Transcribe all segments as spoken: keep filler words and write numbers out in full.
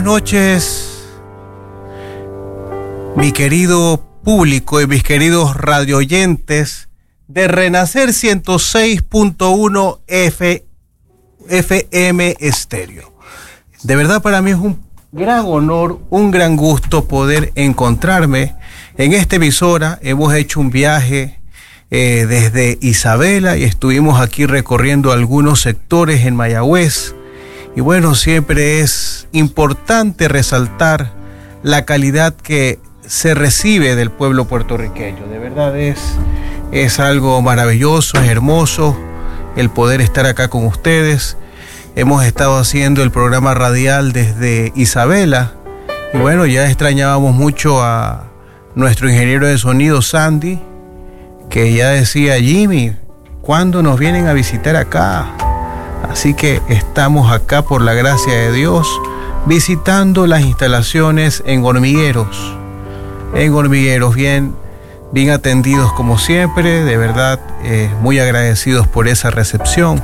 noches, mi querido público y mis queridos radioyentes de Renacer ciento seis punto uno F M Estéreo. De verdad para mí es un gran honor, un gran gusto poder encontrarme en esta emisora. Hemos hecho un viaje eh, desde Isabela y estuvimos aquí recorriendo algunos sectores en Mayagüez. Y bueno, siempre es importante resaltar la calidad que se recibe del pueblo puertorriqueño. De verdad es, es algo maravilloso, es hermoso el poder estar acá con ustedes. Hemos estado haciendo el programa radial desde Isabela y bueno, ya extrañábamos mucho a nuestro ingeniero de sonido Sandy, que ya decía: Jimmy, ¿cuándo nos vienen a visitar acá? Así que estamos acá por la gracia de Dios visitando las instalaciones en Hormigueros. En Hormigueros, bien, bien atendidos como siempre, de verdad eh, muy agradecidos por esa recepción.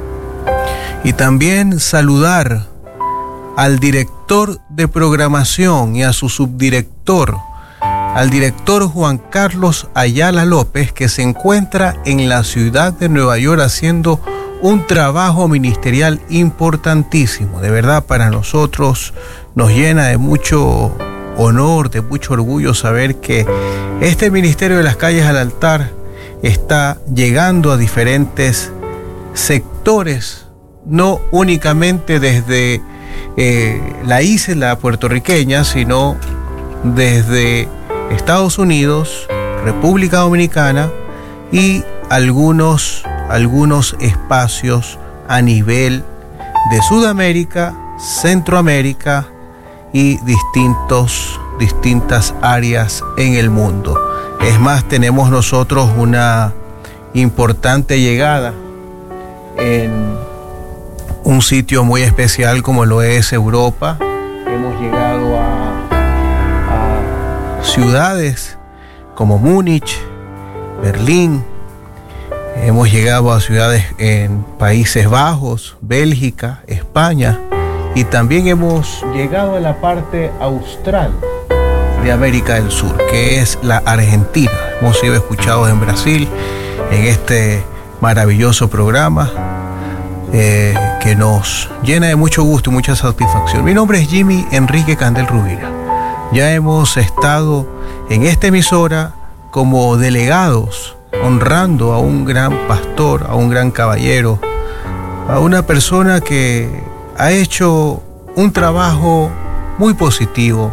Y también saludar al director de programación y a su subdirector, al director Juan Carlos Ayala López, que se encuentra en la ciudad de Nueva York haciendo un trabajo ministerial importantísimo. De verdad, para nosotros nos llena de mucho honor, de mucho orgullo saber que este Ministerio de las Calles al Altar está llegando a diferentes sectores, no únicamente desde eh, la isla puertorriqueña, sino desde Estados Unidos, República Dominicana y algunos algunos espacios a nivel de Sudamérica, Centroamérica y distintos, distintas áreas en el mundo. Es más, tenemos nosotros una importante llegada en un sitio muy especial como lo es Europa. Hemos llegado a, a ciudades como Múnich, Berlín. Hemos llegado a ciudades en Países Bajos, Bélgica, España, y también hemos llegado a la parte austral de América del Sur, que es la Argentina. Hemos sido escuchados en Brasil en este maravilloso programa eh, que nos llena de mucho gusto y mucha satisfacción. Mi nombre es Jimmy Enrique Candel Rubira. Ya hemos estado en esta emisora como delegados, honrando a un gran pastor, a un gran caballero, a una persona que ha hecho un trabajo muy positivo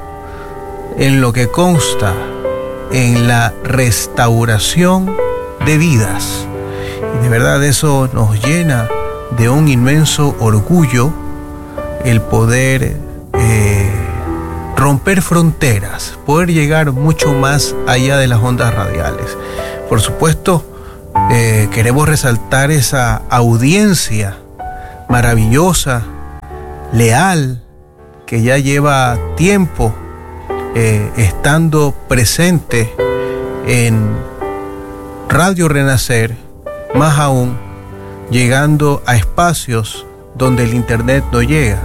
en lo que consta en la restauración de vidas. Y de verdad eso nos llena de un inmenso orgullo el poder eh, romper fronteras, poder llegar mucho más allá de las ondas radiales. Por supuesto, eh, queremos resaltar esa audiencia maravillosa, leal, que ya lleva tiempo eh, estando presente en Radio Renacer, más aún llegando a espacios donde el internet no llega.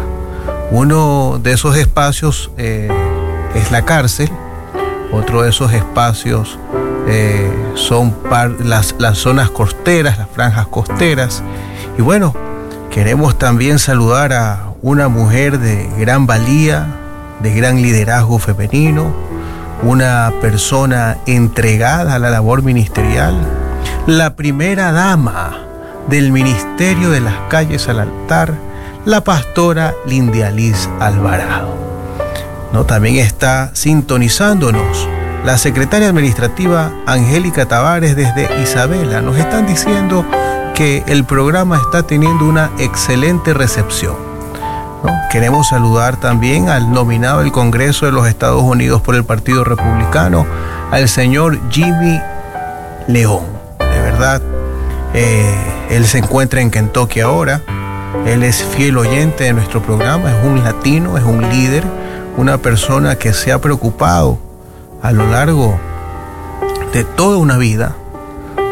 Uno de esos espacios eh, es la cárcel, otro de esos espacios Eh, son par, las, las zonas costeras, las franjas costeras. Y bueno, queremos también saludar a una mujer de gran valía, de gran liderazgo femenino, una persona entregada a la labor ministerial, la primera dama del Ministerio de las Calles al Altar, la pastora Lindia Liz Alvarado. ¿No? También está sintonizándonos la secretaria administrativa Angélica Tavares desde Isabela. Nos están diciendo que el programa está teniendo una excelente recepción, ¿no? Queremos saludar también al nominado del Congreso de los Estados Unidos por el Partido Republicano, al señor Jimmy León. De verdad, eh, él se encuentra en Kentucky ahora. Él es fiel oyente de nuestro programa, es un latino, es un líder, una persona que se ha preocupado a lo largo de toda una vida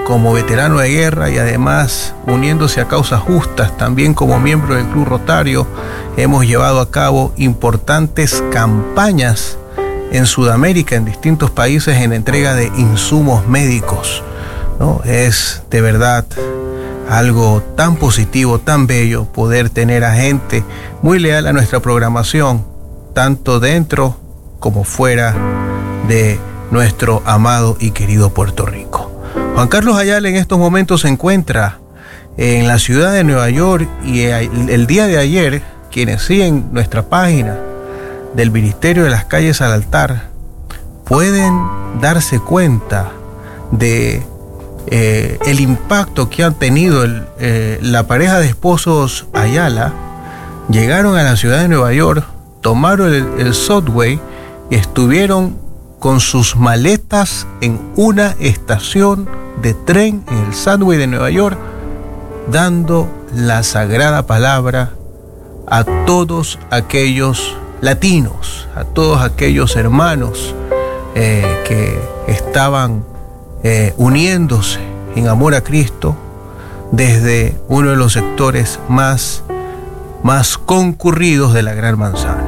como veterano de guerra y además uniéndose a causas justas, también como miembro del Club Rotario, hemos llevado a cabo importantes campañas en Sudamérica, en distintos países, en entrega de insumos médicos, ¿no? Es de verdad algo tan positivo, tan bello, poder tener a gente muy leal a nuestra programación, tanto dentro como fuera de nuestro amado y querido Puerto Rico. Juan Carlos Ayala en estos momentos se encuentra en la ciudad de Nueva York y el día de ayer, quienes siguen nuestra página del Ministerio de las Calles al Altar pueden darse cuenta de eh, el impacto que han tenido el, eh, la pareja de esposos Ayala. Llegaron a la ciudad de Nueva York, tomaron el, el subway y estuvieron con sus maletas en una estación de tren en el subway de Nueva York, dando la sagrada palabra a todos aquellos latinos, a todos aquellos hermanos eh, que estaban eh, uniéndose en amor a Cristo desde uno de los sectores más, más concurridos de la Gran Manzana.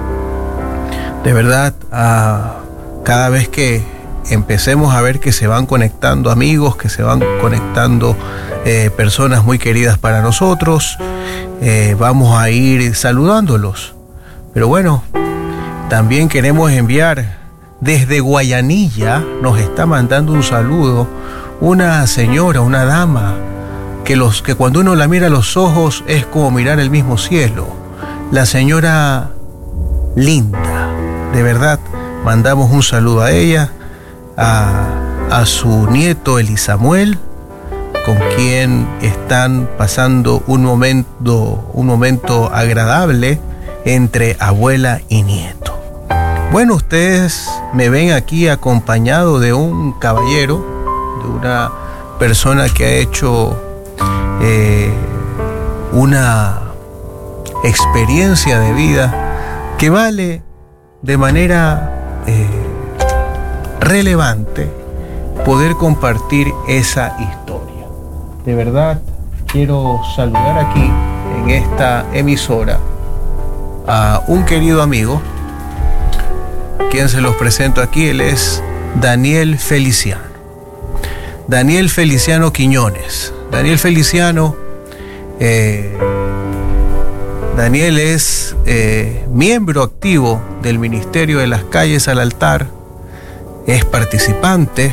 De verdad, a cada vez que empecemos a ver que se van conectando amigos, que se van conectando eh, personas muy queridas para nosotros, eh, vamos a ir saludándolos. Pero bueno, también queremos enviar desde Guayanilla, nos está mandando un saludo una señora, una dama, que, los, que cuando uno la mira a los ojos es como mirar el mismo cielo. La señora Linda, de verdad, mandamos un saludo a ella, a, a su nieto Elisamuel, con quien están pasando un momento, un momento agradable entre abuela y nieto. Bueno, ustedes me ven aquí acompañado de un caballero, de una persona que ha hecho eh, una experiencia de vida que vale de manera eh, relevante poder compartir esa historia. De verdad, quiero saludar aquí en esta emisora a un querido amigo, quien se los presento aquí. Él es Daniel Feliciano. Daniel Feliciano Quiñones. Daniel Feliciano, eh, Daniel es eh, miembro activo del Ministerio de las Calles al Altar, es participante,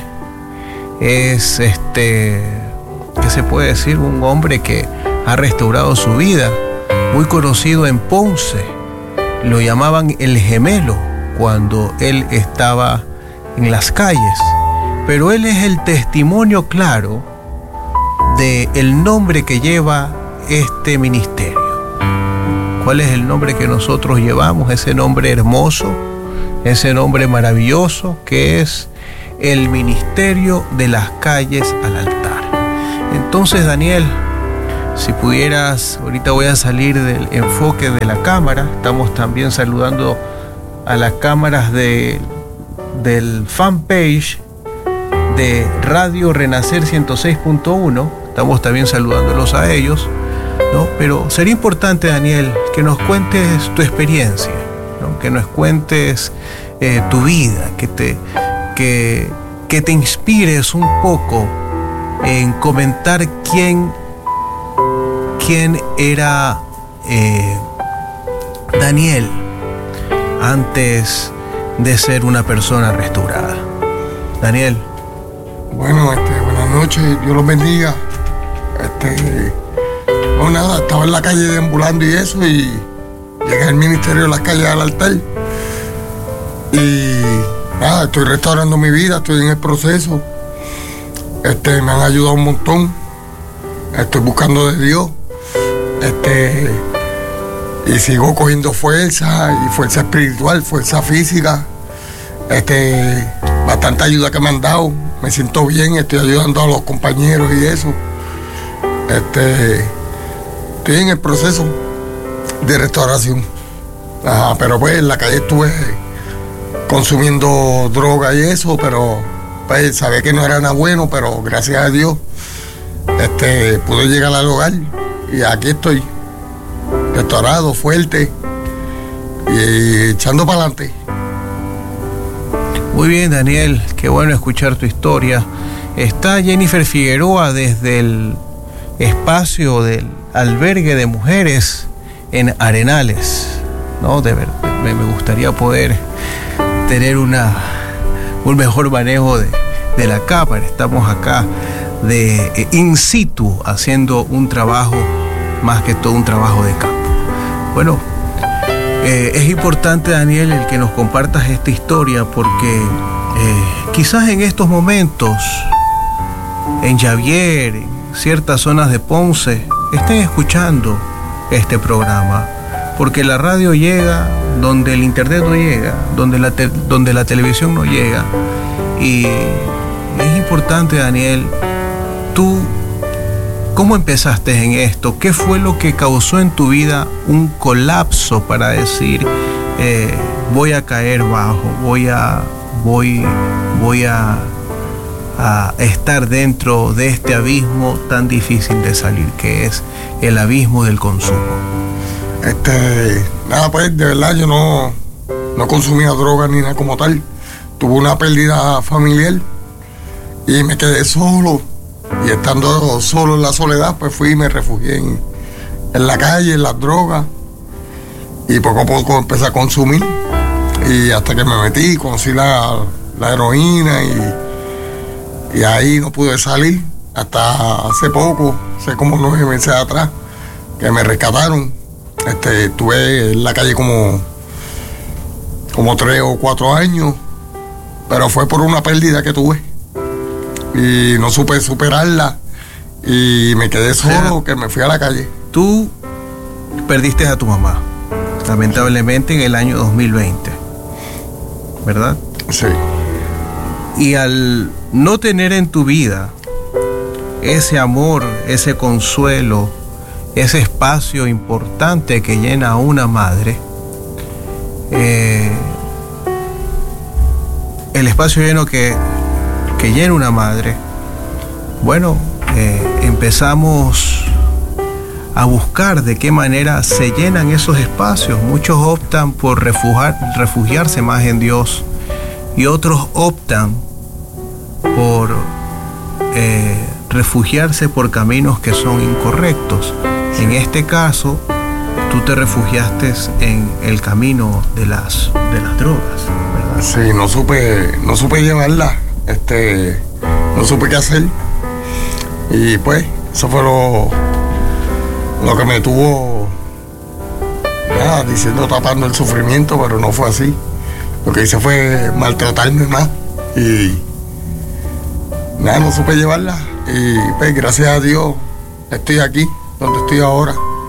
es este, ¿qué se puede decir? Un hombre que ha restaurado su vida, muy conocido en Ponce. Lo llamaban el gemelo cuando él estaba en las calles, pero él es el testimonio claro del nombre que lleva este ministerio. ¿Cuál es el nombre que nosotros llevamos? Ese nombre hermoso, ese nombre maravilloso que es el Ministerio de las Calles al Altar. Entonces, Daniel, si pudieras, ahorita voy a salir del enfoque de la cámara, estamos también saludando a las cámaras de, del fanpage de Radio Renacer ciento seis punto uno, estamos también saludándolos a ellos, ¿no? Pero sería importante, Daniel, que nos cuentes tu experiencia, ¿no? Que nos cuentes eh, tu vida, que te, que, que te inspires un poco en comentar quién quién era eh, Daniel antes de ser una persona restaurada. Daniel. Bueno, este, buenas noches, Dios los bendiga. Este, no nada, estaba en la calle deambulando y eso, y llegué al Ministerio de las Calles al Altar. Y nada, estoy restaurando mi vida, estoy en el proceso. Este, me han ayudado un montón. Estoy buscando de Dios. Este, y sigo cogiendo fuerza, y fuerza espiritual, fuerza física. Este, bastante ayuda que me han dado. Me siento bien, estoy ayudando a los compañeros y eso. Este, estoy en el proceso de restauración. Ajá, pero pues en la calle estuve consumiendo droga y eso, pero pues sabía que no era nada bueno, pero gracias a Dios este, pude llegar al hogar y aquí estoy, restaurado, fuerte y echando para adelante. Muy bien, Daniel, qué bueno escuchar tu historia. Está Jennifer Figueroa desde el espacio del albergue de mujeres en Arenales, ¿no? De verdad, me gustaría poder tener una, un mejor manejo de, de la cámara. Estamos acá de in situ haciendo un trabajo, más que todo un trabajo de campo. Bueno, eh, es importante, Daniel, el que nos compartas esta historia porque eh, quizás en estos momentos en Javier, en ciertas zonas de Ponce, estén escuchando este programa, porque la radio llega donde el internet no llega, donde la, te, donde la televisión no llega. Y es importante, Daniel, tú, ¿cómo empezaste en esto? ¿Qué fue lo que causó en tu vida un colapso para decir, eh, voy a caer bajo, voy a, voy, voy a... a estar dentro de este abismo tan difícil de salir, que es el abismo del consumo? Este, nada, pues de verdad yo no, no consumía drogas ni nada como tal. Tuve una pérdida familiar y me quedé solo, y estando solo en la soledad, pues fui y me refugié en, en la calle, en las drogas, y poco a poco empecé a consumir, y hasta que me metí, conocí la, la heroína, y Y ahí no pude salir hasta hace poco, hace como nueve meses atrás, que me rescataron. Este, estuve en la calle como, como tres o cuatro años, pero fue por una pérdida que tuve. Y no supe superarla y me quedé solo, o sea, que me fui a la calle. Tú perdiste a tu mamá, lamentablemente en el año dos mil veinte, ¿verdad? Sí. Y al no tener en tu vida ese amor, ese consuelo, ese espacio importante que llena a una madre, eh, el espacio lleno que, que llena una madre, bueno, eh, empezamos a buscar de qué manera se llenan esos espacios. Muchos optan por refugiar, refugiarse más en Dios, y otros optan por eh, refugiarse por caminos que son incorrectos. En este caso, tú te refugiaste en el camino de las, de las drogas, ¿verdad? Sí, no supe, no supe llevarla, este, no supe qué hacer, y pues eso fue lo, lo que me tuvo, nada, diciendo, tapando el sufrimiento, pero no fue así. Lo que hice fue maltratarme más y nada, no supe llevarla. Y pues gracias a Dios estoy aquí, donde estoy ahora.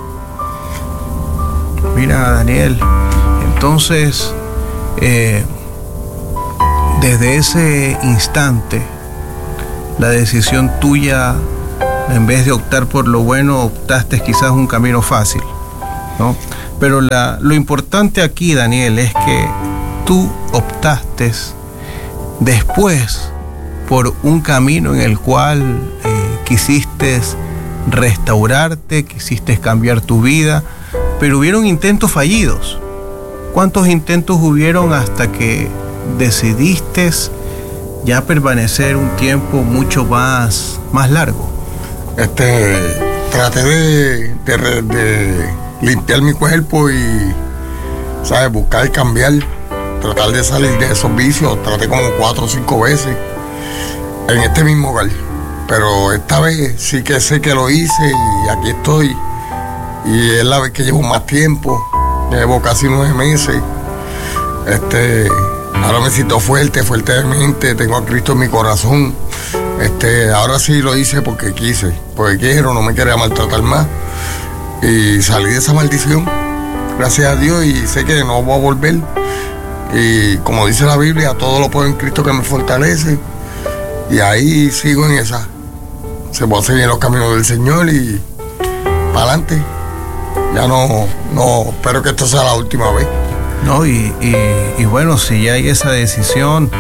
Mira, Daniel, entonces eh, desde ese instante la decisión tuya, en vez de optar por lo bueno, optaste quizás un camino fácil, ¿no? Pero la, lo importante aquí, Daniel, es que tú optaste después por un camino en el cual eh, quisiste restaurarte, quisiste cambiar tu vida, pero hubieron intentos fallidos. ¿Cuántos intentos hubieron hasta que decidiste ya permanecer un tiempo mucho más, más largo? Este, traté de, de, de limpiar mi cuerpo y, ¿sabes?, buscar cambiar, tratar de salir de esos vicios. Traté como cuatro o cinco veces en este mismo hogar, pero esta vez sí que sé que lo hice y aquí estoy, y es la vez que llevo más tiempo. Llevo casi nueve meses. Este, ahora me siento fuerte, fuertemente, tengo a Cristo en mi corazón. Este, ahora sí lo hice porque quise, porque quiero, no me quería maltratar más, y salí de esa maldición, gracias a Dios, y sé que no voy a volver. Y como dice la Biblia, todo lo puedo en Cristo que me fortalece. Y ahí sigo en esa. Se puede seguir en los caminos del Señor y para adelante. Ya no, no, espero que esto sea la última vez. No, y, y, y bueno, si ya hay esa decisión,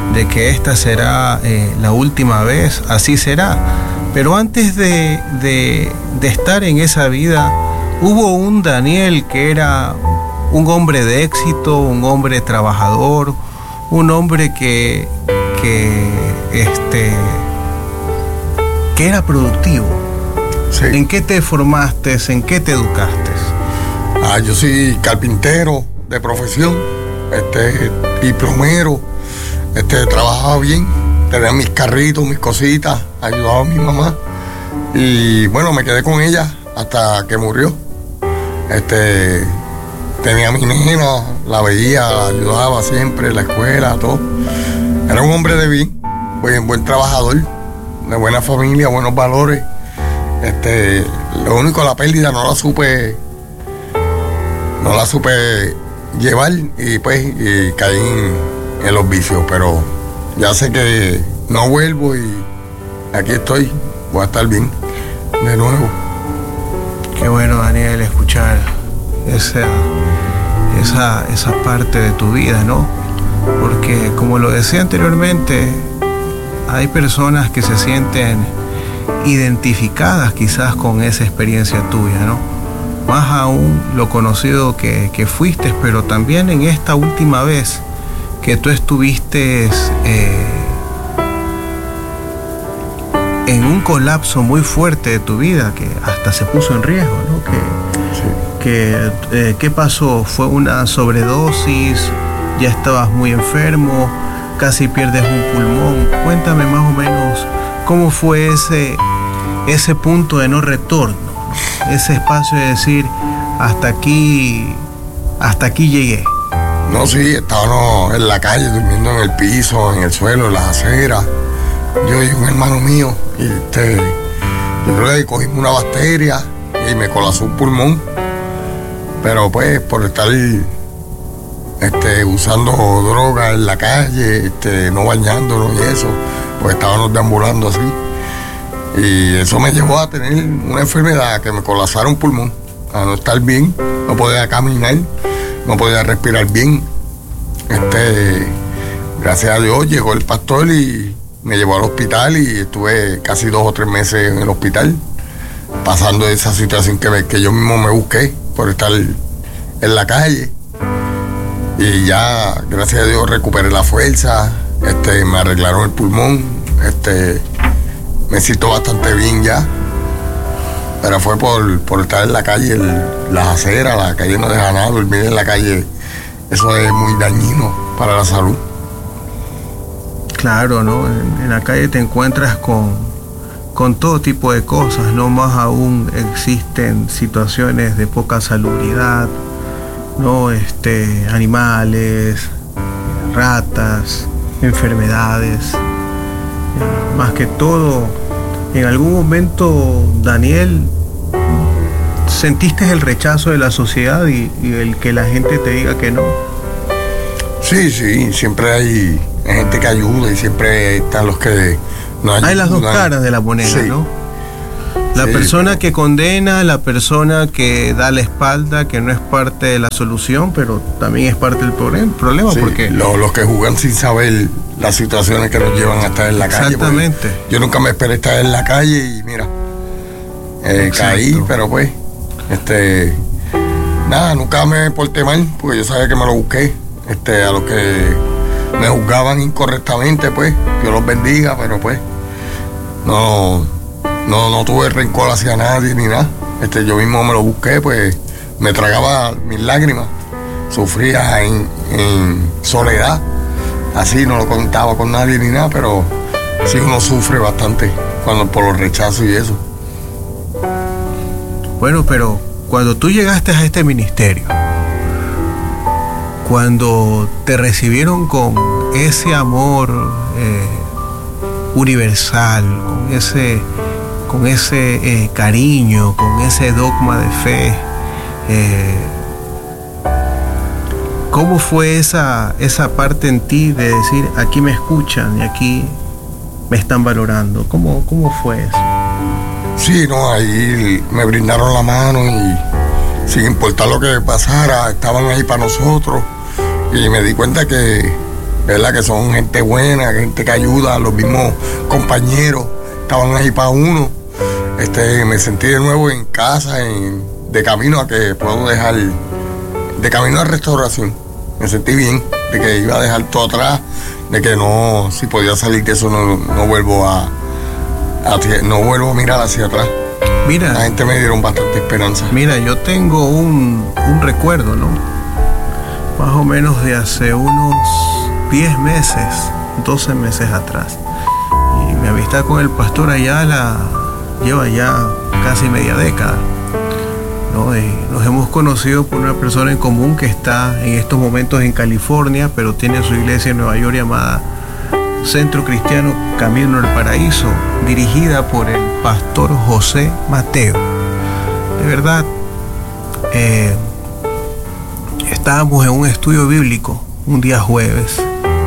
de que esta será eh, la última vez, así será. Pero antes de, de, de estar en esa vida, hubo un Daniel que era un hombre de éxito, un hombre trabajador, un hombre que, que, este, que era productivo. Sí. ¿En qué te formaste? ¿En qué te educaste? Ah, yo soy carpintero de profesión, este, y plomero, este, trabajaba bien, tenía mis carritos, mis cositas, ayudaba a mi mamá y bueno, me quedé con ella hasta que murió. Este, tenía a mi nena, la veía, la ayudaba siempre en la escuela, todo. Era un hombre de bien, buen, buen trabajador, de buena familia, buenos valores. Este, lo único, la pérdida no la supe, no la supe llevar y pues y caí en, en los vicios, pero ya sé que no vuelvo y aquí estoy, voy a estar bien de nuevo. Qué bueno, Daniel, escuchar esa, esa, esa parte de tu vida, ¿no? Porque como lo decía anteriormente, hay personas que se sienten identificadas quizás con esa experiencia tuya, ¿no? Más aún lo conocido que, que fuiste, pero también en esta última vez que tú estuviste eh, en un colapso muy fuerte de tu vida, que hasta se puso en riesgo, ¿no? Que, sí. que, eh, ¿Qué pasó? ¿Fue una sobredosis? ¿Ya estabas muy enfermo? ¿Casi pierdes un pulmón? Cuéntame más o menos cómo fue ese, ese punto de no retorno, ¿no? Ese espacio de decir, hasta aquí, hasta aquí llegué. No, sí, estábamos en la calle, durmiendo en el piso, en el suelo, en las aceras. Yo y un hermano mío, y este, yo creo que cogimos una bacteria y me colapsó un pulmón. Pero pues, por estar este, usando droga en la calle, este, no bañándonos y eso, pues estábamos deambulando así. Y eso me llevó a tener una enfermedad que me colapsara un pulmón, a no estar bien, no podía caminar, no podía respirar bien. Este, gracias a Dios llegó el pastor y me llevó al hospital y estuve casi dos o tres meses en el hospital, pasando esa situación que, me, que yo mismo me busqué por estar en la calle. Y ya, gracias a Dios, recuperé la fuerza, este, me arreglaron el pulmón, este, me siento bastante bien ya. Pero fue por, por estar en la calle, el, las aceras, la calle no deja nada, dormir en la calle, eso es muy dañino para la salud. Claro, ¿no? En, en la calle te encuentras con, con todo tipo de cosas, ¿no? Más aún existen situaciones de poca salubridad, ¿no? Este, animales, ratas, enfermedades. Más que todo, en algún momento, Daniel, ¿sentiste el rechazo de la sociedad y, y el que la gente te diga que no? Sí, sí, siempre hay gente que ayuda y siempre están los que no ayudan. Hay las dos caras de la moneda, sí, ¿no? La sí, persona pero... que condena, la persona que da la espalda, que no es parte de la solución, pero también es parte del problema. Sí, porque los, los que juegan sin saber las situaciones que nos llevan a estar en la calle. Exactamente. Yo nunca me esperé estar en la calle y mira, eh, caí, pero pues, este, nada, nunca me porté mal, porque yo sabía que me lo busqué. Este, a los que me juzgaban incorrectamente, pues, Dios los bendiga, pero pues, no, no, no tuve rencor hacia nadie ni nada. Este, yo mismo me lo busqué, pues, me tragaba mis lágrimas, sufría en, en soledad, así no lo contaba con nadie ni nada, pero sí uno sufre bastante cuando por los rechazos y eso. Bueno, pero cuando tú llegaste a este ministerio, cuando te recibieron con ese amor eh, universal, con ese, con ese eh, cariño, con ese dogma de fe, eh, ¿cómo fue esa, esa parte en ti de decir, aquí me escuchan y aquí me están valorando? ¿Cómo, cómo fue eso? Sí, no, ahí me brindaron la mano y sin importar lo que pasara, estaban ahí para nosotros. Y me di cuenta que ¿verdad? Que son gente buena, gente que ayuda, los mismos compañeros estaban ahí para uno. Este, me sentí de nuevo en casa, en, de camino a que puedo dejar, de camino a restauración. Me sentí bien, de que iba a dejar todo atrás, de que no, si podía salir de eso, no, no vuelvo a, a, no vuelvo a mirar hacia atrás. Mira, la gente me dieron bastante esperanza. Mira, yo tengo un, un recuerdo, ¿no? Más o menos de hace unos diez meses, doce meses atrás. Y mi amistad con el pastor Ayala lleva ya casi media década, ¿no? Y nos hemos conocido por una persona en común que está en estos momentos en California, pero tiene su iglesia en Nueva York llamada Centro Cristiano Camino del Paraíso, dirigida por el pastor José Mateo. De verdad, eh, estábamos en un estudio bíblico un día jueves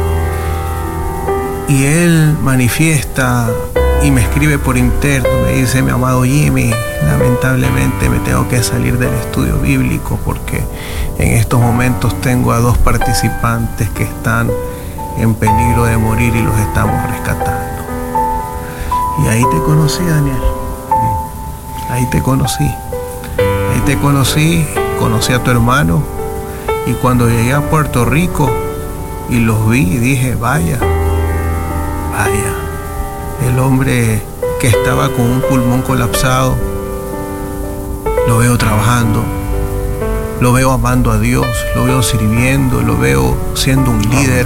y él manifiesta y me escribe por interno, me dice: mi amado Jimmy, lamentablemente me tengo que salir del estudio bíblico porque en estos momentos tengo a dos participantes que están en peligro de morir y los estamos rescatando. Y ahí te conocí, Daniel. Ahí te conocí. Ahí te conocí, conocí a tu hermano. Y cuando llegué a Puerto Rico y los vi, dije: vaya, vaya. El hombre que estaba con un pulmón colapsado, lo veo trabajando, lo veo amando a Dios, lo veo sirviendo, lo veo siendo un líder.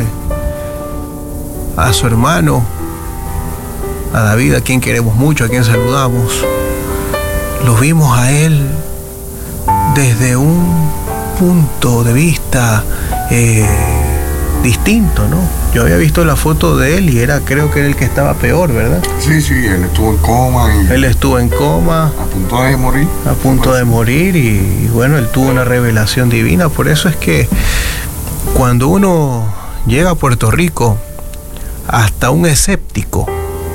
A su hermano, a David, a quien queremos mucho, a quien saludamos, lo vimos a él desde un punto de vista eh, distinto, ¿no? Yo había visto la foto de él y era, creo que era el que estaba peor, ¿verdad? Sí, sí, él estuvo en coma. Y él estuvo en coma. A punto de morir. A punto de morir y, y bueno, él tuvo una revelación divina. Por eso es que cuando uno llega a Puerto Rico, hasta un escéptico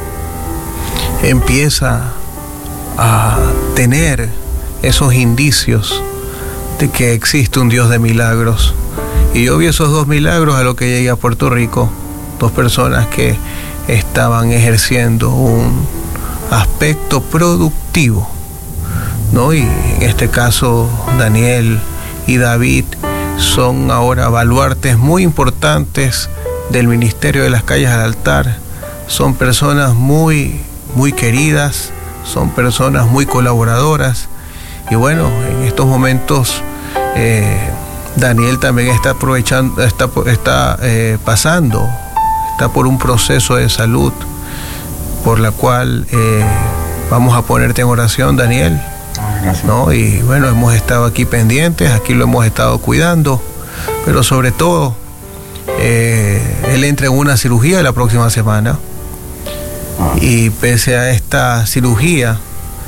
empieza a tener esos indicios de que existe un Dios de milagros. Y yo vi esos dos milagros a lo que llegué a Puerto Rico. Dos personas que estaban ejerciendo un aspecto productivo, ¿no? Y en este caso Daniel y David son ahora baluartes muy importantes del ministerio de las calles al altar. Son personas muy, muy queridas, son personas muy colaboradoras. Y bueno, en estos momentos eh, Daniel también está aprovechando, está, está eh, pasando, está por un proceso de salud por la cual eh, vamos a ponerte en oración, Daniel. Gracias. ¿No? Y bueno, hemos estado aquí pendientes, aquí lo hemos estado cuidando, pero sobre todo eh, él entra en una cirugía la próxima semana. Ah. Y pese a esta cirugía,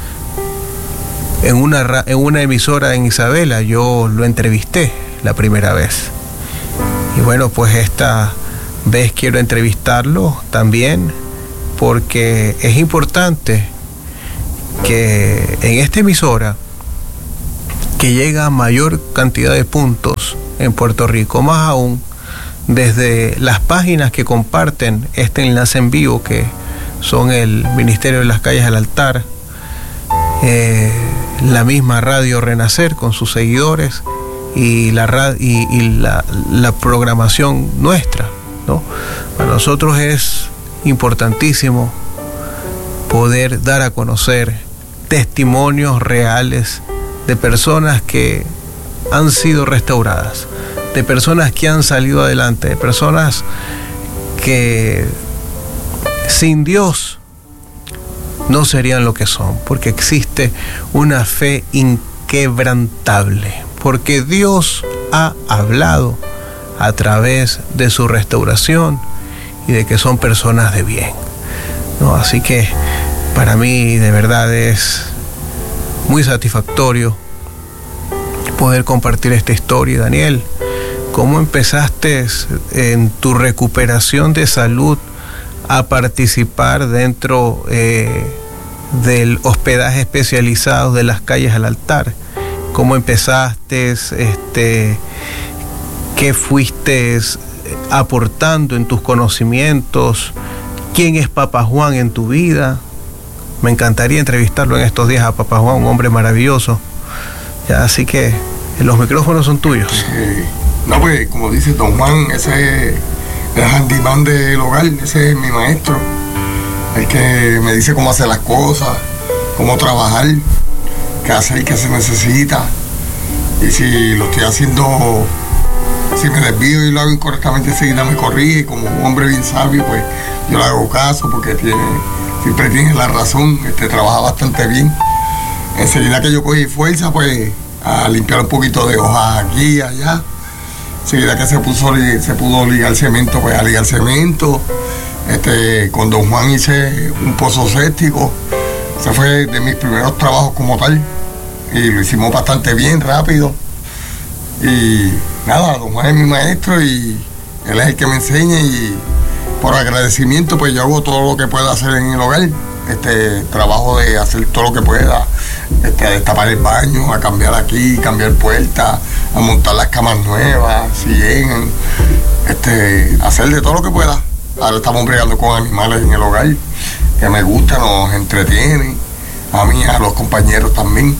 en una, en una emisora en Isabela yo lo entrevisté la primera vez. Y bueno, pues esta vez quiero entrevistarlo también porque es importante que en esta emisora, que llega a mayor cantidad de puntos en Puerto Rico, más aún desde las páginas que comparten este enlace en vivo, que son el Ministerio de las Calles al Altar, eh, la misma Radio Renacer con sus seguidores y la, y, y la, la programación nuestra, ¿no? Para nosotros es importantísimo poder dar a conocer testimonios reales de personas que han sido restauradas, de personas que han salido adelante, de personas que sin Dios no serían lo que son, porque existe una fe inquebrantable, porque Dios ha hablado a través de su restauración y de que son personas de bien, ¿no? Así que para mí de verdad es muy satisfactorio poder compartir esta historia. Daniel, ¿cómo empezaste en tu recuperación de salud a participar dentro eh, del hospedaje especializado de las calles al altar? ¿Cómo empezaste? Este, ¿Qué fuiste aportando en tus conocimientos. ¿Quién es Papá Juan en tu vida? Me encantaría entrevistarlo en estos días a Papá Juan, un hombre maravilloso. Ya, así que los micrófonos son tuyos. Sí. No, pues, como dice Don Juan, ese es el handyman del hogar, ese es mi maestro. El que me dice cómo hacer las cosas, cómo trabajar, qué hacer, qué se necesita. Y si lo estoy haciendo, si me desvío y lo hago incorrectamente, enseguida me corrige. Como un hombre bien sabio, pues yo le hago caso porque tiene, siempre tiene la razón, este, trabaja bastante bien. Enseguida que yo cogí fuerza, pues a limpiar un poquito de hojas aquí y allá. Enseguida que se puso, se pudo ligar cemento, pues a ligar cemento. Este, con Don Juan hice un pozo séptico. Ese fue de mis primeros trabajos como tal. Y lo hicimos bastante bien, rápido. Y nada, Don Juan es mi maestro y él es el que me enseña. Y por agradecimiento, pues yo hago todo lo que pueda hacer en el hogar. Este trabajo de hacer todo lo que pueda, este, a destapar el baño, a cambiar aquí, cambiar puertas, a montar las camas nuevas, si llegan, este, hacer de todo lo que pueda. Ahora estamos bregando con animales en el hogar, que me gusta, nos entretienen, a mí, a los compañeros también.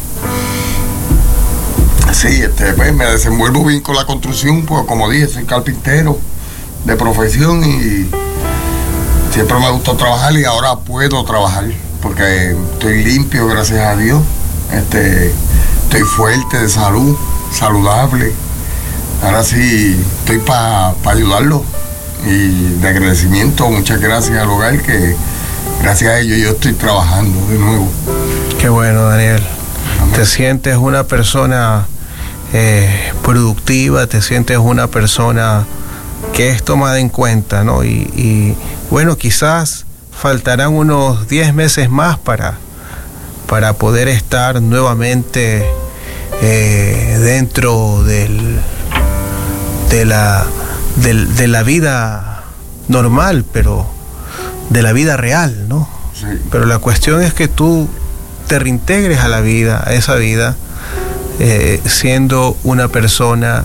Sí, este, pues me desenvuelvo bien con la construcción, pues como dije, soy carpintero de profesión y siempre me gustó trabajar y ahora puedo trabajar porque estoy limpio, gracias a Dios. Este, estoy fuerte de salud, saludable. Ahora sí estoy para pa ayudarlo y de agradecimiento, muchas gracias al hogar que gracias a ellos yo estoy trabajando de nuevo. Qué bueno, Daniel. Amén. Te sientes una persona eh, productiva, te sientes una persona que es tomada en cuenta, ¿no? Y, y bueno, quizás faltarán unos diez meses más para, para poder estar nuevamente eh, dentro del, de, la, del, de la vida normal, pero de la vida real, ¿no? Sí. Pero la cuestión es que tú te reintegres a la vida, a esa vida, eh, siendo una persona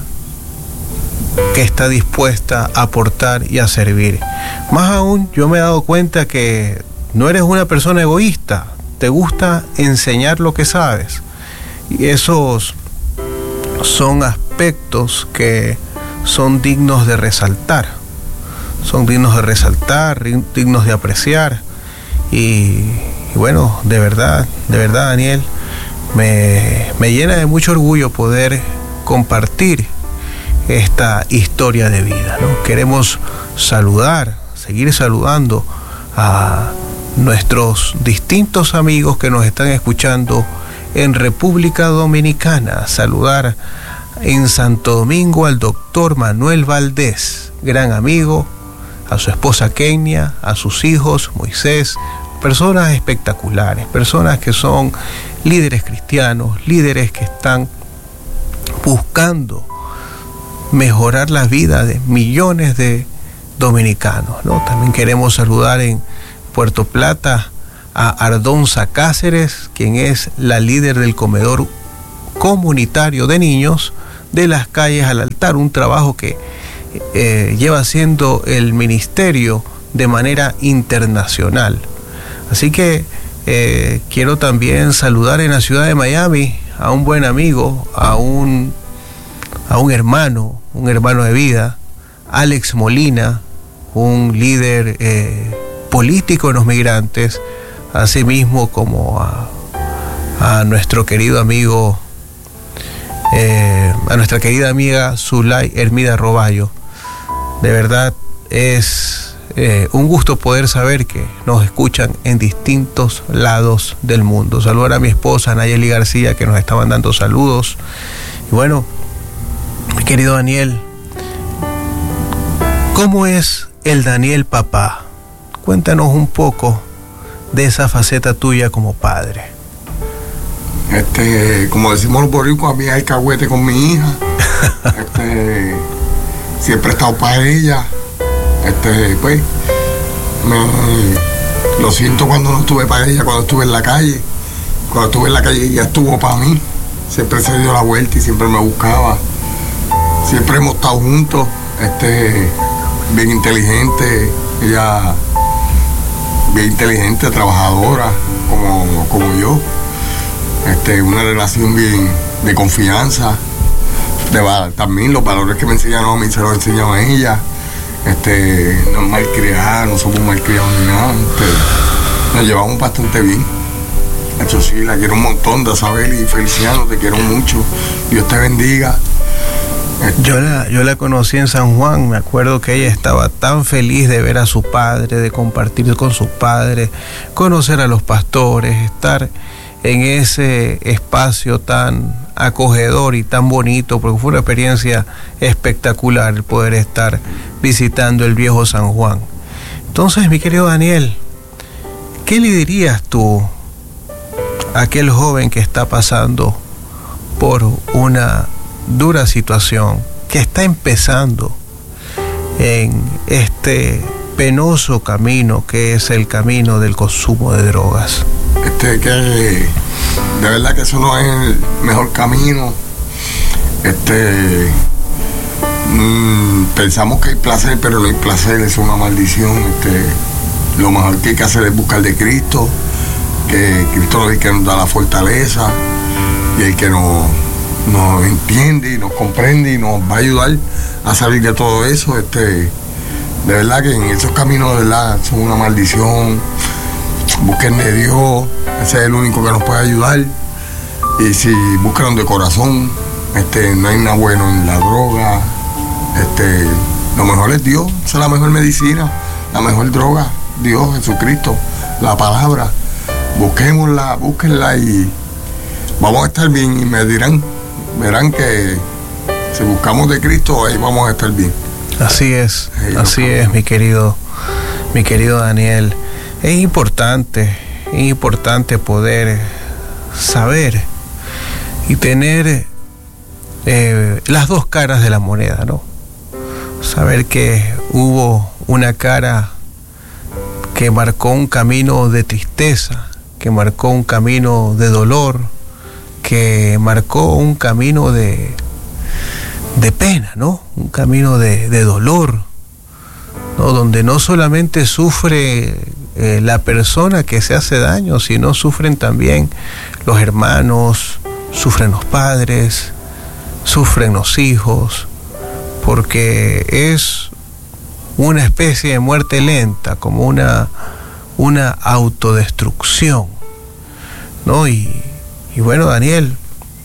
que está dispuesta a aportar y a servir. Más aún, yo me he dado cuenta que no eres una persona egoísta, te gusta enseñar lo que sabes. Y esos son aspectos que son dignos de resaltar, son dignos de resaltar, dignos de apreciar. Y, y bueno, de verdad, de verdad, Daniel, me, me llena de mucho orgullo poder compartir esta historia de vida, ¿no? Queremos saludar, seguir saludando a nuestros distintos amigos que nos están escuchando en República Dominicana. Saludar en Santo Domingo al doctor Manuel Valdés, gran amigo, a su esposa Kenia, a sus hijos Moisés, personas espectaculares, personas que son líderes cristianos, líderes que están buscando mejorar la vida de millones de dominicanos, ¿no? También queremos saludar en Puerto Plata a Ardonza Cáceres, quien es la líder del comedor comunitario de niños de las calles al altar, un trabajo que eh, lleva haciendo el ministerio de manera internacional. Así que eh, quiero también saludar en la ciudad de Miami a un buen amigo, a un a un hermano, un hermano de vida, Alex Molina, un líder eh, político de los migrantes, así mismo como a, a nuestro querido amigo, eh, a nuestra querida amiga Zulay Hermida Roballo. De verdad es eh, un gusto poder saber que nos escuchan en distintos lados del mundo. Saludar a mi esposa Nayeli García, que nos está mandando saludos. Y bueno, mi querido Daniel, ¿cómo es el Daniel papá? Cuéntanos un poco de esa faceta tuya como padre. Este, como decimos los boricuas, a mí hay alcahuete con mi hija. Este, siempre he estado para ella. Este, pues, me, lo siento cuando no estuve para ella, cuando estuve en la calle. Cuando estuve en la calle ella estuvo para mí. Siempre se dio la vuelta y siempre me buscaba. Siempre hemos estado juntos. Este, bien inteligente, ella bien inteligente, trabajadora, como, como yo. Este, una relación bien de confianza, de, también los valores que me enseñaron a mí se los enseñaron a ella. Este, no es malcriada, no somos malcriados ni nada. Este, nos llevamos bastante bien. Eso sí, la quiero un montón, de Isabel y Feliciano, te quiero mucho. Dios te bendiga. Yo la, yo la conocí en San Juan, me acuerdo que ella estaba tan feliz de ver a su padre, de compartir con su padre, conocer a los pastores, estar en ese espacio tan acogedor y tan bonito, porque fue una experiencia espectacular el poder estar visitando el viejo San Juan. Entonces, mi querido Daniel, ¿qué le dirías tú a aquel joven que está pasando por una dura situación, que está empezando en este penoso camino que es el camino del consumo de drogas? Este, que de verdad que eso no es el mejor camino. Este, mmm, pensamos que hay placer, pero no hay placer, es una maldición. Este, lo mejor que hay que hacer es buscar de Cristo, que Cristo es el que nos da la fortaleza y el que nos, nos entiende y nos comprende y nos va a ayudar a salir de todo eso. Este, de verdad que en esos caminos de verdad son una maldición. Busquen de Dios, ese es el único que nos puede ayudar. Y si buscan de corazón, este, no hay nada bueno en la droga. Este, lo mejor es Dios, esa es la mejor medicina, la mejor droga, Dios, Jesucristo, la palabra. Busquémosla, búsquenla y vamos a estar bien. Y me dirán, verán que si buscamos de Cristo, ahí vamos a estar bien. Así es, ahí así es, mi querido, mi querido Daniel. Es importante, es importante poder saber y tener eh, las dos caras de la moneda, ¿no? Saber que hubo una cara que marcó un camino de tristeza, que marcó un camino de dolor, que marcó un camino de, de pena, ¿no? Un camino de, de dolor, ¿no? Donde no solamente sufre eh, la persona que se hace daño, sino sufren también los hermanos, sufren los padres, sufren los hijos, porque es una especie de muerte lenta, como una, una autodestrucción, ¿no? Y, y bueno, Daniel,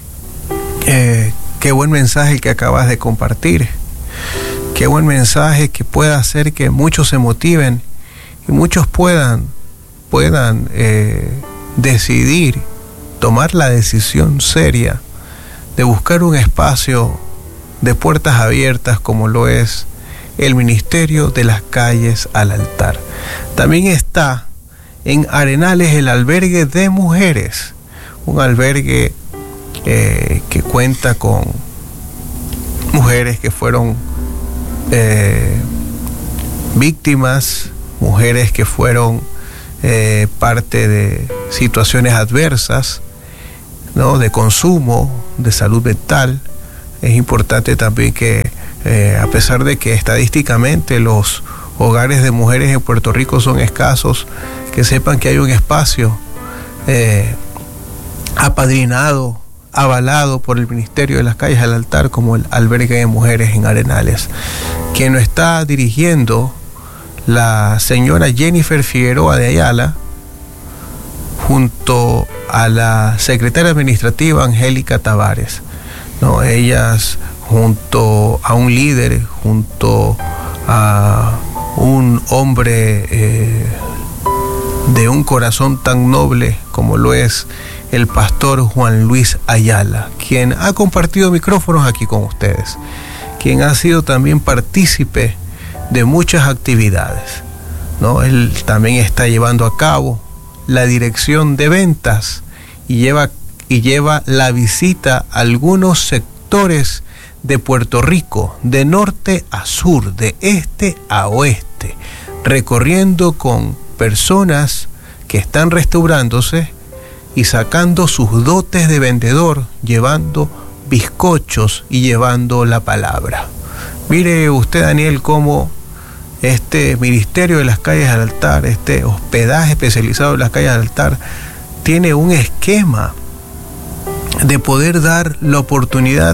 eh, qué buen mensaje el que acabas de compartir, qué buen mensaje que pueda hacer que muchos se motiven y muchos puedan, puedan eh, decidir, tomar la decisión seria de buscar un espacio de puertas abiertas como lo es el Ministerio de las Calles al Altar. También está en Arenales el albergue de mujeres, un albergue eh, que cuenta con mujeres que fueron eh, víctimas, mujeres que fueron eh, parte de situaciones adversas, ¿no? De consumo, de salud mental. Es importante también que Eh, a pesar de que estadísticamente los hogares de mujeres en Puerto Rico son escasos, que sepan que hay un espacio eh, apadrinado, avalado por el Ministerio de las Calles al Altar como el albergue de mujeres en Arenales, quien lo está dirigiendo la señora Jennifer Figueroa de Ayala, junto a la secretaria administrativa Angélica Tavares, ¿no? Ellas, junto a un líder, junto a un hombre eh, de un corazón tan noble como lo es el pastor Juan Luis Ayala, quien ha compartido micrófonos aquí con ustedes, quien ha sido también partícipe de muchas actividades, ¿no? Él también está llevando a cabo la dirección de ventas y lleva, y lleva la visita a algunos sectores de Puerto Rico, de norte a sur, de este a oeste, recorriendo con personas que están restaurándose y sacando sus dotes de vendedor, llevando bizcochos y llevando la palabra. Mire usted, Daniel, cómo este ministerio de las calles del altar, este hospedaje especializado en las calles del altar, tiene un esquema de poder dar la oportunidad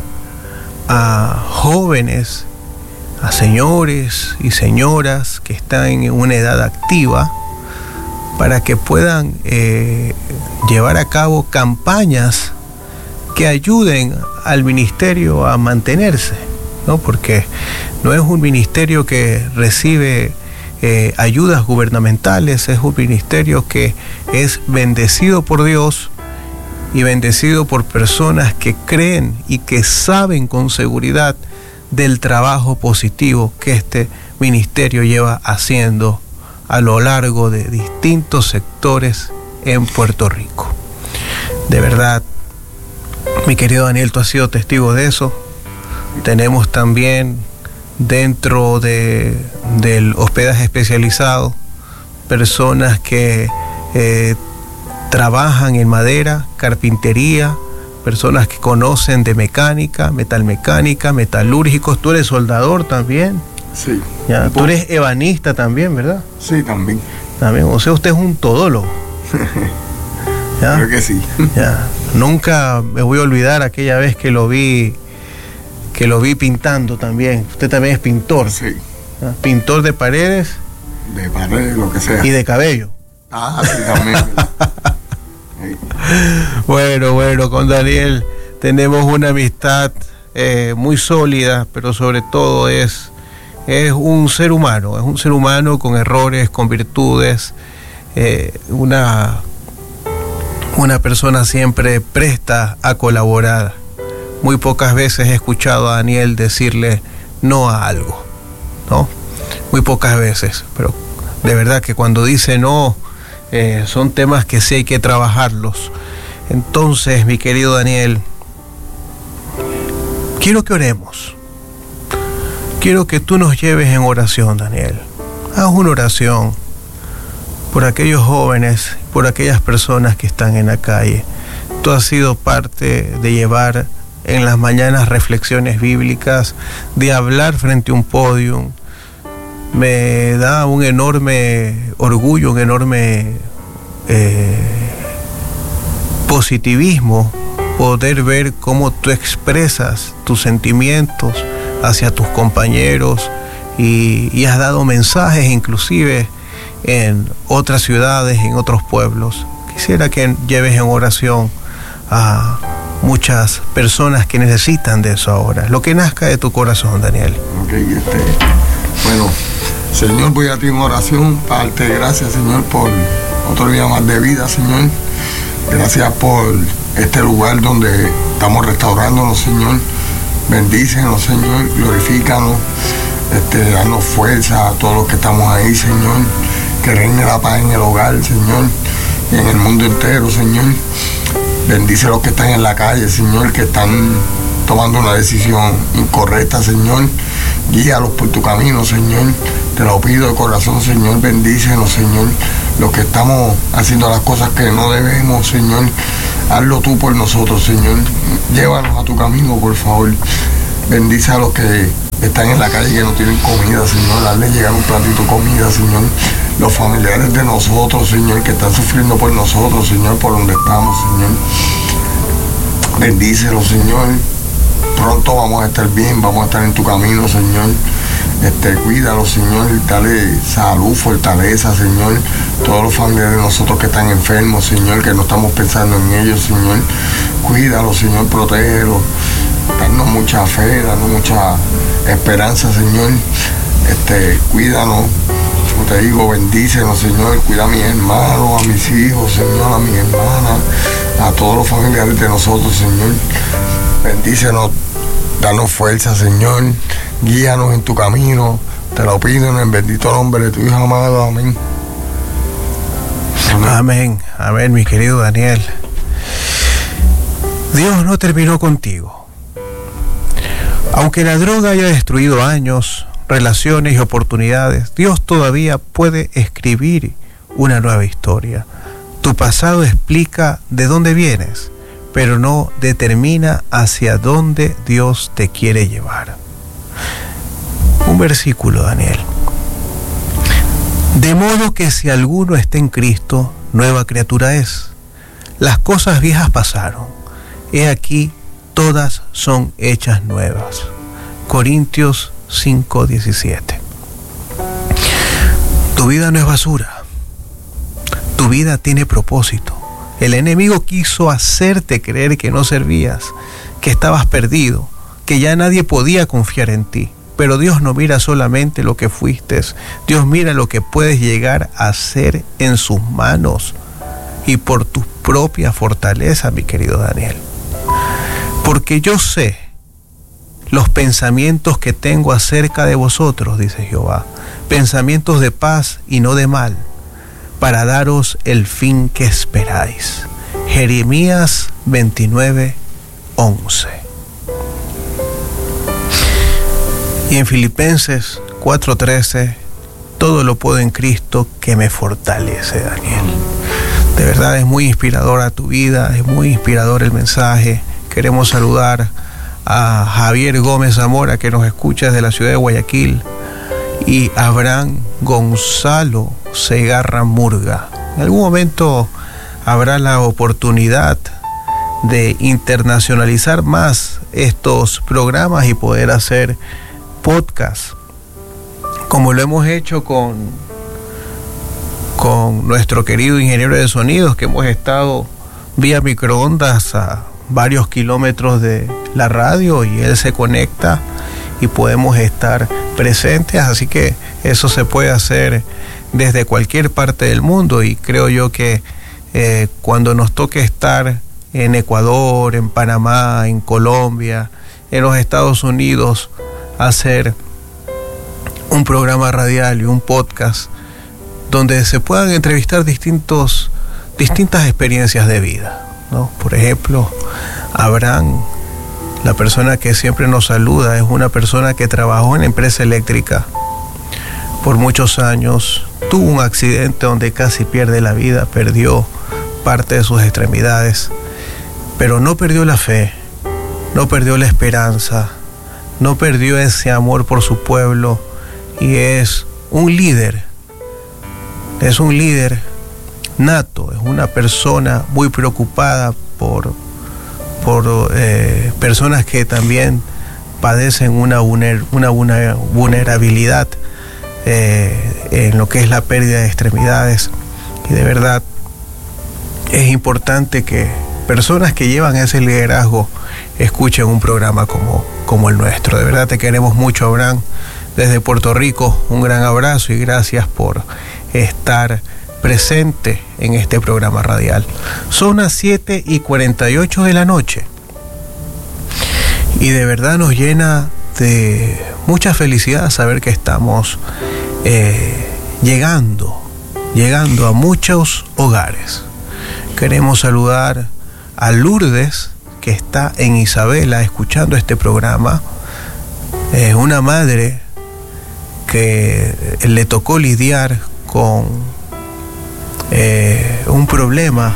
a jóvenes, a señores y señoras que están en una edad activa, para que puedan eh, llevar a cabo campañas que ayuden al ministerio a mantenerse, ¿no? Porque no es un ministerio que recibe eh, ayudas gubernamentales, es un ministerio que es bendecido por Dios y bendecido por personas que creen y que saben con seguridad del trabajo positivo que este ministerio lleva haciendo a lo largo de distintos sectores en Puerto Rico. De verdad, mi querido Daniel, tú has sido testigo de eso. Tenemos también dentro de, del hospedaje especializado personas que eh, trabajan en madera, carpintería, personas que conocen de mecánica, metalmecánica, metalúrgicos. Tú eres soldador también. Sí. Ya, tú eres ebanista también, ¿verdad? Sí, también. También, o sea, usted es un todólogo. ¿Ya? Creo que sí. Ya. Nunca me voy a olvidar aquella vez que lo vi, que lo vi pintando también. Usted también es pintor. Sí. ¿Ya? Pintor de paredes. De paredes, lo que sea. Y de cabello. Ah, sí, también. Sí. Bueno, bueno, con Daniel tenemos una amistad eh, muy sólida, pero sobre todo es, es un ser humano, es un ser humano con errores, con virtudes, eh, una, una persona siempre presta a colaborar. Muy pocas veces he escuchado a Daniel decirle no a algo, ¿no? Muy pocas veces, pero de verdad que cuando dice no, eh, son temas que sí hay que trabajarlos. Entonces, mi querido Daniel, quiero que oremos. Quiero que tú nos lleves en oración, Daniel. Haz una oración por aquellos jóvenes, por aquellas personas que están en la calle. Tú has sido parte de llevar en las mañanas reflexiones bíblicas, de hablar frente a un podio. Me da un enorme orgullo, un enorme eh, positivismo poder ver cómo tú expresas tus sentimientos hacia tus compañeros y, y has dado mensajes inclusive en otras ciudades, en otros pueblos. Quisiera que lleves en oración a muchas personas que necesitan de eso ahora. Lo que nazca de tu corazón, Daniel. Ok, este, bueno, Señor, voy a ti en oración para darte gracias, Señor, por otro día más de vida, Señor. Gracias por este lugar donde estamos restaurándonos, Señor. Bendícenos, Señor, glorifícanos, este, danos fuerza a todos los que estamos ahí, Señor. Que reine la paz en el hogar, Señor, y en el mundo entero, Señor. Bendice a los que están en la calle, Señor, que están tomando una decisión incorrecta, Señor. Guíalos por tu camino, Señor. Te lo pido de corazón, Señor. Bendícenos, Señor. Los que estamos haciendo las cosas que no debemos, Señor, hazlo tú por nosotros, Señor. Llévanos a tu camino, por favor. Bendice a los que están en la calle que no tienen comida, Señor. Hazle llegar un platito de comida, Señor. Los familiares de nosotros, Señor, que están sufriendo por nosotros, Señor, por donde estamos, Señor. Bendícelos, Señor. Pronto vamos a estar bien, vamos a estar en tu camino, Señor. Este, cuídalos, Señor, dale salud, fortaleza, Señor. Todos los familiares de nosotros que están enfermos, Señor, que no estamos pensando en ellos, Señor. Cuídalos, Señor, protégelos. Danos mucha fe, danos mucha esperanza, Señor. Este, cuídanos. Como te digo, bendícenos, Señor. Cuida a mis hermanos, a mis hijos, Señor, a mis hermanas, a todos los familiares de nosotros, Señor. Bendícenos, danos fuerza, Señor. Guíanos en tu camino. Te lo pido en el bendito nombre de tu Hijo amado. Amén. Amén. Amén, amén, mi querido Daniel. Dios no terminó contigo. Aunque la droga haya destruido años, relaciones y oportunidades, Dios todavía puede escribir una nueva historia. Tu pasado explica de dónde vienes, pero no determina hacia dónde Dios te quiere llevar. Un versículo, Daniel. De modo que si alguno está en Cristo, nueva criatura es. Las cosas viejas pasaron. He aquí, todas son hechas nuevas. Corintios cinco diecisiete. Tu vida no es basura. Tu vida tiene propósito. El enemigo quiso hacerte creer que no servías, que estabas perdido, que ya nadie podía confiar en ti. Pero Dios no mira solamente lo que fuiste, Dios mira lo que puedes llegar a ser en sus manos y por tu propia fortaleza, mi querido Daniel. Porque yo sé los pensamientos que tengo acerca de vosotros, dice Jehová, pensamientos de paz y no de mal, para daros el fin que esperáis. Jeremías veintinueve once. Y en Filipenses cuatro trece, todo lo puedo en Cristo que me fortalece, Daniel. De verdad es muy inspiradora tu vida, es muy inspirador el mensaje. Queremos saludar a Javier Gómez Zamora, que nos escucha desde la ciudad de Guayaquil, y Abraham Gonzalo Segarra Murga. En algún momento habrá la oportunidad de internacionalizar más estos programas y poder hacer podcast, como lo hemos hecho con, con nuestro querido ingeniero de sonidos, que hemos estado vía microondas a varios kilómetros de la radio y él se conecta y podemos estar presentes, así que eso se puede hacer desde cualquier parte del mundo y creo yo que eh, cuando nos toque estar en Ecuador, en Panamá, en Colombia, en los Estados Unidos, hacer un programa radial y un podcast donde se puedan entrevistar distintos, distintas experiencias de vida, ¿no? Por ejemplo, Abraham, la persona que siempre nos saluda, es una persona que trabajó en la empresa eléctrica por muchos años, tuvo un accidente donde casi pierde la vida, perdió parte de sus extremidades, pero no perdió la fe, no perdió la esperanza, no perdió ese amor por su pueblo y es un líder, es un líder nato, es una persona muy preocupada por, por eh, personas que también padecen una, vulner, una vulnerabilidad eh, en lo que es la pérdida de extremidades y de verdad es importante que personas que llevan ese liderazgo escuchen un programa como, como el nuestro. De verdad te queremos mucho, Abraham, desde Puerto Rico. Un gran abrazo y gracias por estar presente en este programa radial. Son las siete y cuarenta y ocho de la noche y de verdad nos llena de mucha felicidad saber que estamos eh, llegando, llegando a muchos hogares. Queremos saludar a Lourdes, que está en Isabela escuchando este programa. Es una madre que le tocó lidiar con eh, un problema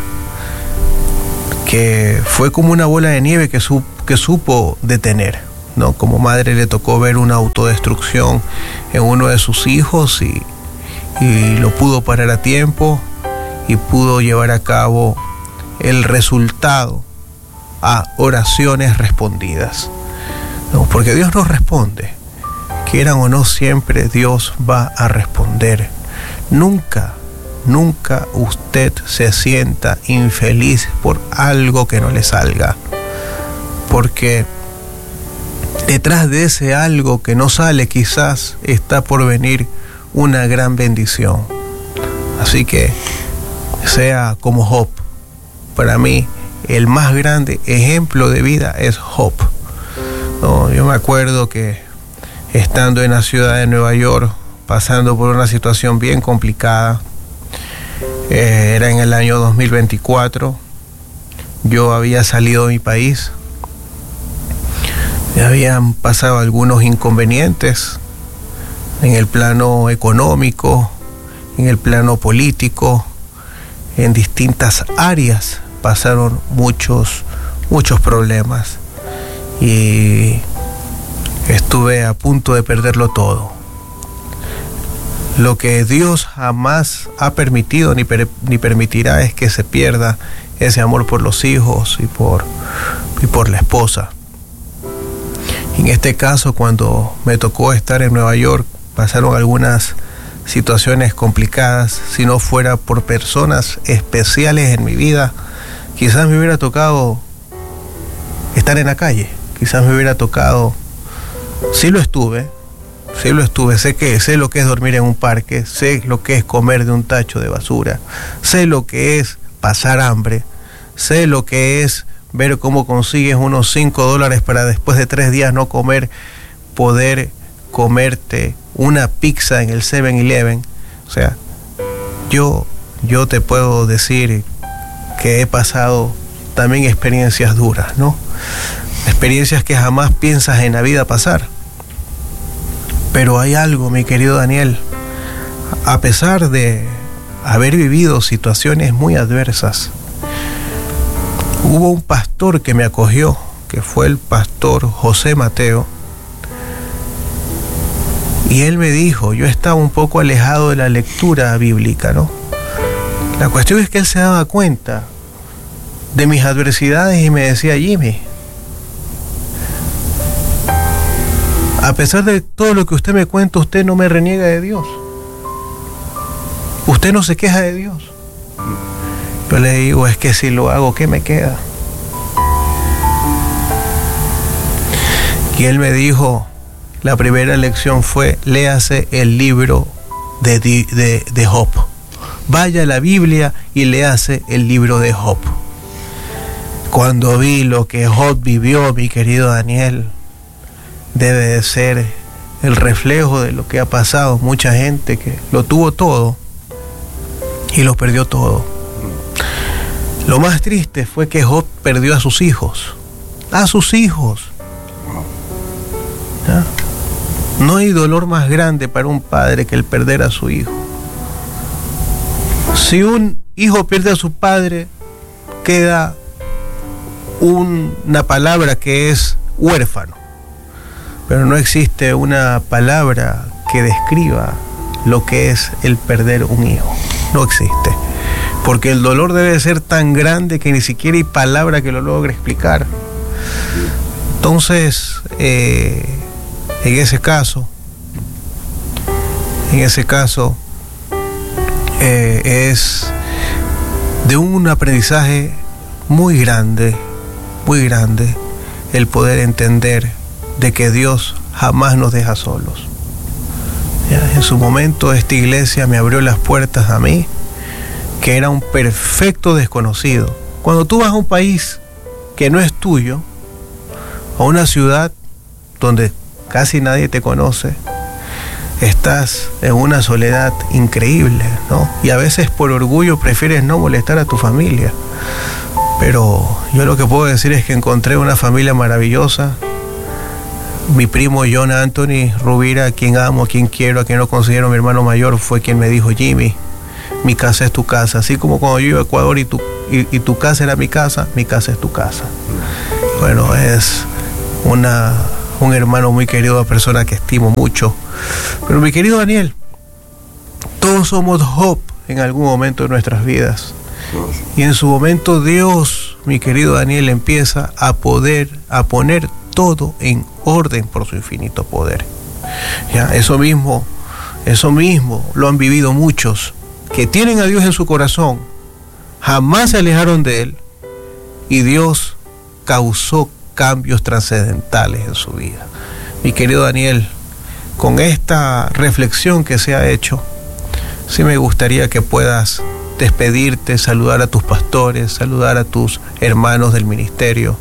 que fue como una bola de nieve que, su, que supo detener, ¿no? Como madre le tocó ver una autodestrucción en uno de sus hijos y, y lo pudo parar a tiempo y pudo llevar a cabo el resultado a oraciones respondidas, ¿no? Porque Dios nos responde, quieran o no, siempre Dios va a responder. Nunca, nunca usted se sienta infeliz por algo que no le salga, porque detrás de ese algo que no sale quizás está por venir una gran bendición. Así que sea como Job. Para mí el más grande ejemplo de vida es Job, ¿no? Yo me acuerdo que estando en la ciudad de Nueva York, pasando por una situación bien complicada, eh, era en el año dos mil veinticuatro, yo había salido de mi país, me habían pasado algunos inconvenientes en el plano económico, en el plano político, en distintas áreas pasaron muchos, muchos problemas y estuve a punto de perderlo todo. Lo que Dios jamás ha permitido ni, per, ni permitirá es que se pierda ese amor por los hijos y por, y por la esposa. En este caso, cuando me tocó estar en Nueva York, pasaron algunas situaciones complicadas. Si no fuera por personas especiales en mi vida, quizás me hubiera tocado estar en la calle. Quizás me hubiera tocado, sí lo estuve, sí lo estuve, sé que sé lo que es dormir en un parque, sé lo que es comer de un tacho de basura, sé lo que es pasar hambre, sé lo que es ver cómo consigues unos cinco dólares para después de tres días no comer, poder comerte una pizza en el seven eleven. O sea, yo, yo te puedo decir que he pasado también experiencias duras, ¿no? Experiencias que jamás piensas en la vida pasar. Pero hay algo, mi querido Daniel, a pesar de haber vivido situaciones muy adversas, hubo un pastor que me acogió, que fue el pastor José Mateo, y él me dijo, yo estaba un poco alejado de la lectura bíblica, ¿no? La cuestión es que él se daba cuenta de mis adversidades y me decía, Jimmy, a pesar de todo lo que usted me cuenta, usted no me reniega de Dios. Usted no se queja de Dios. Yo le digo, es que si lo hago, ¿qué me queda? Y él me dijo, la primera lección fue, léase el libro de, de, de Job. Vaya a la Biblia y léase el libro de Job. Cuando vi lo que Job vivió, mi querido Daniel, debe de ser el reflejo de lo que ha pasado. Mucha gente que lo tuvo todo y lo perdió todo. Lo más triste fue que Job perdió a sus hijos. A sus hijos. ¿Ya? No hay dolor más grande para un padre que el perder a su hijo. Si un hijo pierde a su padre, queda un, una palabra que es huérfano. Pero no existe una palabra que describa lo que es el perder un hijo. No existe. Porque el dolor debe ser tan grande que ni siquiera hay palabra que lo logre explicar. Entonces, eh, en ese caso, en ese caso, eh, es de un aprendizaje muy grande, muy grande, el poder entender de que Dios jamás nos deja solos. ¿Ya? En su momento esta iglesia me abrió las puertas a mí, que era un perfecto desconocido. Cuando tú vas a un país que no es tuyo, a una ciudad donde casi nadie te conoce, estás en una soledad increíble, ¿no? Y a veces por orgullo prefieres no molestar a tu familia. Pero yo lo que puedo decir es que encontré una familia maravillosa. Mi primo John Anthony Rubira, a quien amo, a quien quiero, a quien lo considero mi hermano mayor, fue quien me dijo, Jimmy, mi casa es tu casa. Así como cuando yo iba a Ecuador y tu, y, y tu casa era mi casa, mi casa es tu casa. Bueno, es una, un hermano muy querido, una persona que estimo mucho. Pero mi querido Daniel, todos somos Job en algún momento de nuestras vidas. Y en su momento Dios, mi querido Daniel, empieza a poder, a poner todo en orden por su infinito poder. Ya, eso mismo, eso mismo lo han vivido muchos que tienen a Dios en su corazón, jamás se alejaron de Él, y Dios causó cambios trascendentales en su vida. Mi querido Daniel, con esta reflexión que se ha hecho, sí me gustaría que puedas despedirte, saludar a tus pastores, saludar a tus hermanos del ministerio.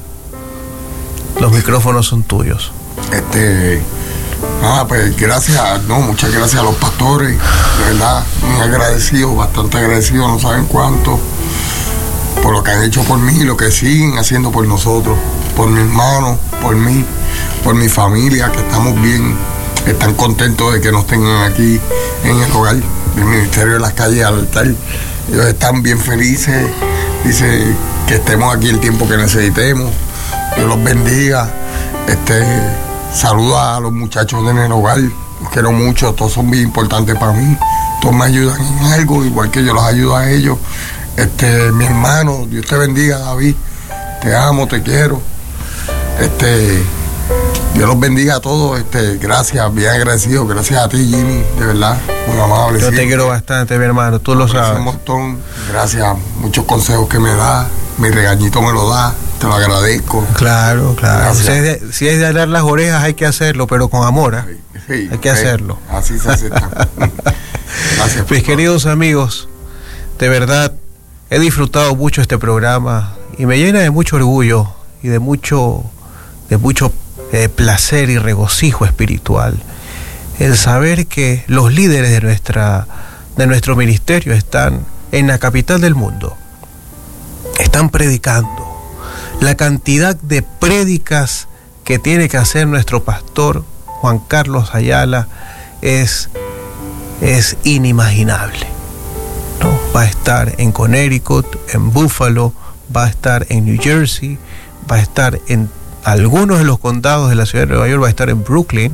Los micrófonos son tuyos. Este, nada, pues gracias, no, muchas gracias a los pastores, de verdad, muy agradecido, bastante agradecido, no saben cuánto, por lo que han hecho por mí y lo que siguen haciendo por nosotros, por mi hermano, por mí, por mi familia, que estamos bien, están contentos de que nos tengan aquí en el hogar del Ministerio de las Calles al Altar. Ellos están bien felices, dice que estemos aquí el tiempo que necesitemos. Dios los bendiga. Este, saluda a los muchachos en el hogar, los quiero mucho, todos son muy importantes para mí, todos me ayudan en algo, igual que yo los ayudo a ellos. Este, mi hermano, Dios te bendiga, David, te amo, te quiero. Este, Dios los bendiga a todos, este, gracias, bien agradecido, gracias a ti, Jimmy, de verdad, muy amable. Yo sí. te quiero bastante, mi hermano, tú lo sabes. Un montón, gracias, muchos consejos que me da, mi regañito me lo da, te lo agradezco. Claro, claro. Si es, de, si es de alar las orejas hay que hacerlo, pero con amor, ¿eh? Sí, sí, hay que sí, hacerlo. Así se acepta. Gracias. Mis queridos amigos, de verdad, he disfrutado mucho este programa y me llena de mucho orgullo y de mucho, de mucho eh, placer y regocijo espiritual el saber que los líderes de nuestra, de nuestro ministerio están en la capital del mundo, están predicando. La cantidad de prédicas que tiene que hacer nuestro pastor Juan Carlos Ayala es, es inimaginable, ¿no? Va a estar en Connecticut, en Buffalo, va a estar en New Jersey, va a estar en algunos de los condados de la ciudad de Nueva York, va a estar en Brooklyn.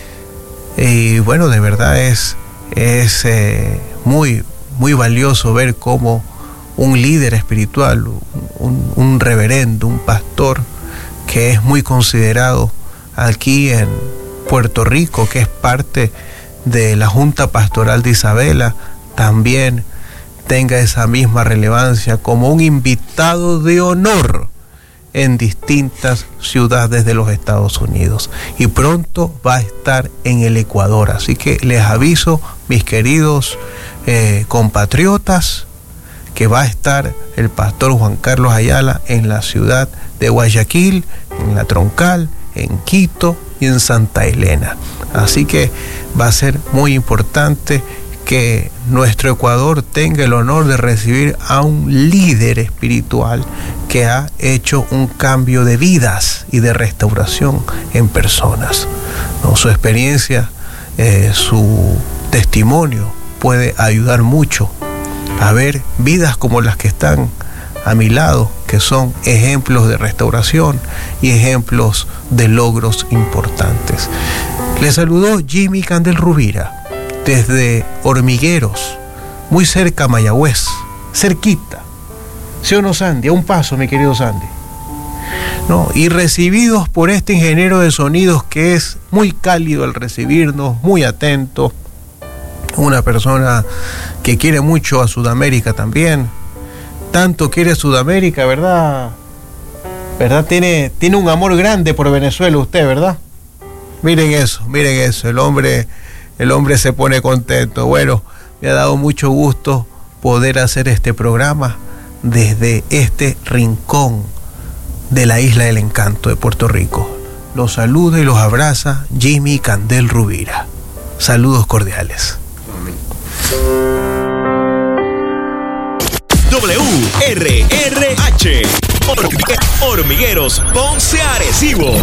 Y bueno, de verdad es, es eh, muy, muy valioso ver cómo un líder espiritual, un, un reverendo, un pastor que es muy considerado aquí en Puerto Rico, que es parte de la Junta Pastoral de Isabela, también tenga esa misma relevancia como un invitado de honor en distintas ciudades de los Estados Unidos, y pronto va a estar en el Ecuador. Así que les aviso, mis queridos eh, compatriotas, que va a estar el pastor Juan Carlos Ayala en la ciudad de Guayaquil, en La Troncal, en Quito y en Santa Elena. Así que va a ser muy importante que nuestro Ecuador tenga el honor de recibir a un líder espiritual que ha hecho un cambio de vidas y de restauración en personas, ¿no? Su experiencia, eh, su testimonio puede ayudar mucho a ver vidas como las que están a mi lado, que son ejemplos de restauración y ejemplos de logros importantes. Les saludó Jimmy Candel Rubira desde Hormigueros, muy cerca a Mayagüez, cerquita. ¿Sí o no, Sandy? A un paso, mi querido Sandy. No, y recibidos por este ingeniero de sonidos que es muy cálido al recibirnos, muy atento, una persona que quiere mucho a Sudamérica también, tanto quiere a Sudamérica, ¿verdad? ¿Verdad? Tiene, tiene un amor grande por Venezuela usted, ¿verdad? Miren eso, miren eso, el hombre, el hombre se pone contento. Bueno, me ha dado mucho gusto poder hacer este programa desde este rincón de la Isla del Encanto de Puerto Rico. Los saluda y los abraza Jimmy Candel Rubira. Saludos cordiales. W R R H Hormigueros Ponce Arecibo.